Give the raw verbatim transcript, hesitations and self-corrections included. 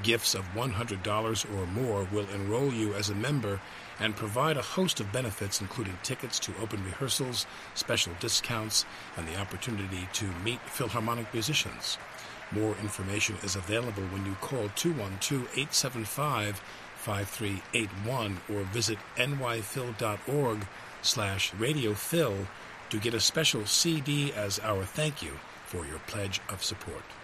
Gifts of one hundred dollars or more will enroll you as a member and provide a host of benefits, including tickets to open rehearsals, special discounts, and the opportunity to meet Philharmonic musicians. More information is available when you call two one two, eight seven five, five three eight one or visit nyphil.org slash radiophil to get a special C D as our thank you for your pledge of support.